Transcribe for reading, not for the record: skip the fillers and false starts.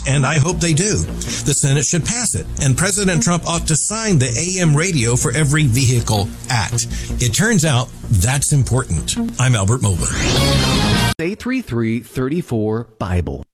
and I hope they do. The Senate should pass it, and President Trump ought to sign the AM Radio for Every Vehicle Act. It turns out that's important. I'm Albert Moeller. 833-34-BIBLE.